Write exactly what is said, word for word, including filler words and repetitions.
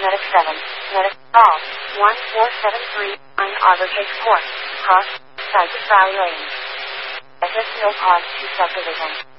Medic seven, Medic Call, one four seven three, nine Overtake Court, Cross, Cypress Valley Lane. S S no cause to subdivision.